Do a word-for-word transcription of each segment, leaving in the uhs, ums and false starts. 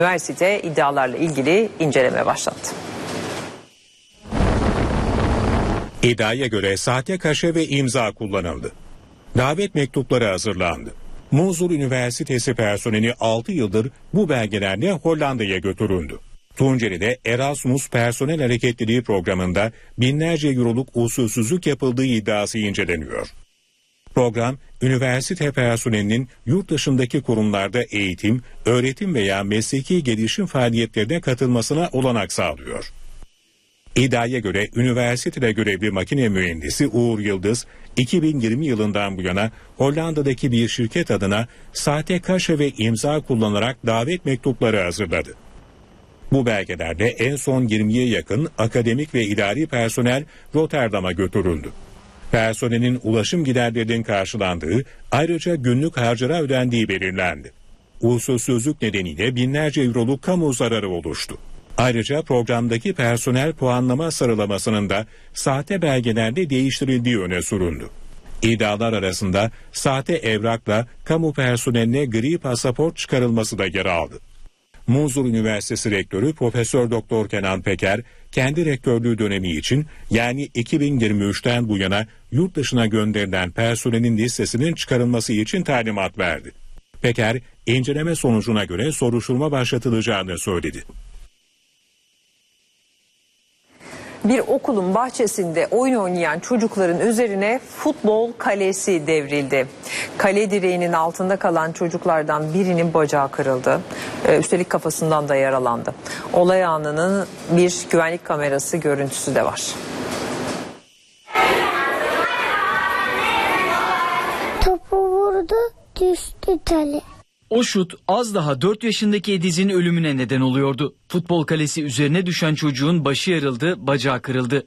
Üniversite iddialarla ilgili inceleme başlattı. İddiaya göre sahte kaşe ve imza kullanıldı. Davet mektupları hazırlandı. Munzur Üniversitesi personeli altı yıldır bu belgelerle Hollanda'ya götürüldü. Tunceli'de Erasmus Personel Hareketliliği programında binlerce euroluk usulsüzlük yapıldığı iddiası inceleniyor. Program, üniversite personelinin yurt dışındaki kurumlarda eğitim, öğretim veya mesleki gelişim faaliyetlerine katılmasına olanak sağlıyor. İddiaya göre üniversitede görevli makine mühendisi Uğur Yıldız, iki bin yirmi yılından bu yana Hollanda'daki bir şirket adına sahte kaşe ve imza kullanarak davet mektupları hazırladı. Bu belgelerde en son yirmiye yakın akademik ve idari personel Rotterdam'a götürüldü. Personelin ulaşım giderlerinin karşılandığı, ayrıca günlük harcara ödendiği belirlendi. Usulsüzlük nedeniyle binlerce euroluk kamu zararı oluştu. Ayrıca programdaki personel puanlama sıralamasının da sahte belgelerde değiştirildiği öne sürüldü. İddialar arasında sahte evrakla kamu personeline gri pasaport çıkarılması da yer aldı. Munzur Üniversitesi Rektörü Profesör Doktor Kenan Peker, kendi rektörlüğü dönemi için yani iki bin yirmi üçten bu yana yurt dışına gönderilen personelin listesinin çıkarılması için talimat verdi. Peker, inceleme sonucuna göre soruşturma başlatılacağını söyledi. Bir okulun bahçesinde oyun oynayan çocukların üzerine futbol kalesi devrildi. Kale direğinin altında kalan çocuklardan birinin bacağı kırıldı. Ee, üstelik kafasından da yaralandı. Olay anının bir güvenlik kamerası görüntüsü de var. Topu vurdu, düştü tale. O şut az daha dört yaşındaki Ediz'in ölümüne neden oluyordu. Futbol kalesi üzerine düşen çocuğun başı yarıldı, bacağı kırıldı.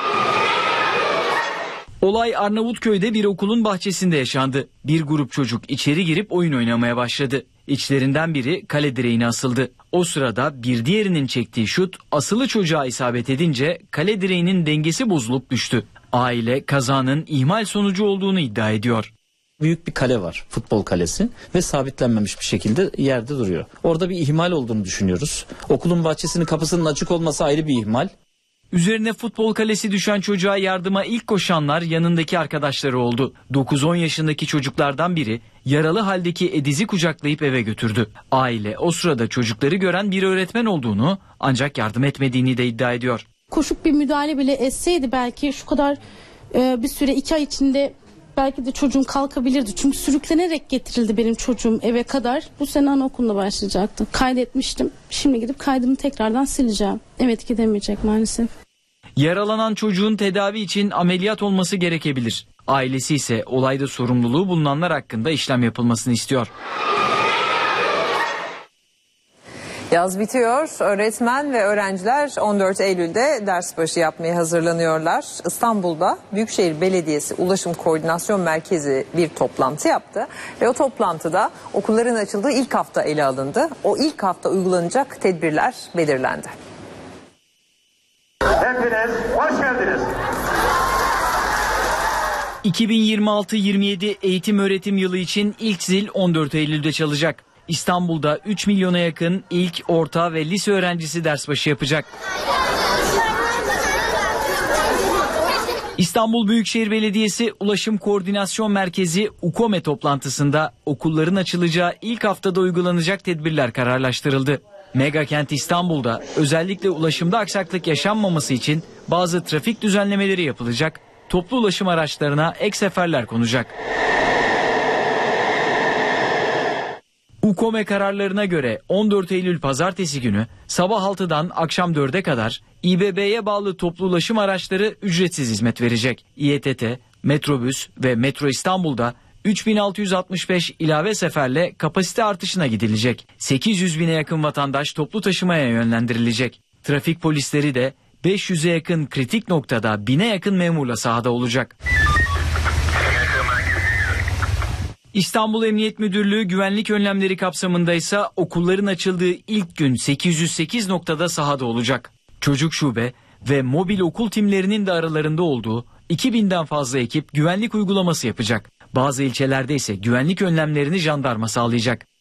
Olay Arnavutköy'de bir okulun bahçesinde yaşandı. Bir grup çocuk içeri girip oyun oynamaya başladı. İçlerinden biri kale direğine asıldı. O sırada bir diğerinin çektiği şut asılı çocuğa isabet edince kale direğinin dengesi bozulup düştü. Aile kazanın ihmal sonucu olduğunu iddia ediyor. Büyük bir kale var, futbol kalesi ve sabitlenmemiş bir şekilde yerde duruyor. Orada bir ihmal olduğunu düşünüyoruz. Okulun bahçesinin kapısının açık olması ayrı bir ihmal. Üzerine futbol kalesi düşen çocuğa yardıma ilk koşanlar yanındaki arkadaşları oldu. dokuz on yaşındaki çocuklardan biri yaralı haldeki Ediz'i kucaklayıp eve götürdü. Aile o sırada çocukları gören bir öğretmen olduğunu ancak yardım etmediğini de iddia ediyor. Koşup bir müdahale bile etseydi belki şu kadar e, bir süre iki ay içinde belki de çocuğum kalkabilirdi. Çünkü sürüklenerek getirildi benim çocuğum eve kadar. Bu sene anaokuluna başlayacaktı. Kaydetmiştim. Şimdi gidip kaydımı tekrardan sileceğim. Evet, gidemeyecek maalesef. Yaralanan çocuğun tedavi için ameliyat olması gerekebilir. Ailesi ise olayda sorumluluğu bulunanlar hakkında işlem yapılmasını istiyor. Yaz bitiyor. Öğretmen ve öğrenciler on dört Eylül'de ders başı yapmaya hazırlanıyorlar. İstanbul'da Büyükşehir Belediyesi Ulaşım Koordinasyon Merkezi bir toplantı yaptı. Ve o toplantıda okulların açıldığı ilk hafta ele alındı. O ilk hafta uygulanacak tedbirler belirlendi. Hepiniz hoş geldiniz. iki bin yirmi altı yirmi yedi eğitim öğretim yılı için ilk zil on dört Eylül'de çalacak. İstanbul'da üç milyona yakın ilk, orta ve lise öğrencisi ders başı yapacak. İstanbul Büyükşehir Belediyesi Ulaşım Koordinasyon Merkezi UKOME toplantısında okulların açılacağı ilk haftada uygulanacak tedbirler kararlaştırıldı. Megakent İstanbul'da özellikle ulaşımda aksaklık yaşanmaması için bazı trafik düzenlemeleri yapılacak, toplu ulaşım araçlarına ek seferler konacak. UKOME kararlarına göre on dört Eylül pazartesi günü sabah altıdan akşam dörde kadar İBB'ye bağlı toplu ulaşım araçları ücretsiz hizmet verecek. İETT, Metrobüs ve Metro İstanbul'da üç bin altı yüz altmış beş ilave seferle kapasite artışına gidilecek. sekiz yüz bine yakın vatandaş toplu taşımaya yönlendirilecek. Trafik polisleri de beş yüze yakın kritik noktada bine yakın memurla sahada olacak. İstanbul Emniyet Müdürlüğü güvenlik önlemleri kapsamında ise okulların açıldığı ilk gün sekiz yüz sekiz noktada sahada olacak. Çocuk şube ve mobil okul timlerinin de aralarında olduğu iki binden fazla ekip güvenlik uygulaması yapacak. Bazı ilçelerde ise güvenlik önlemlerini jandarma sağlayacak.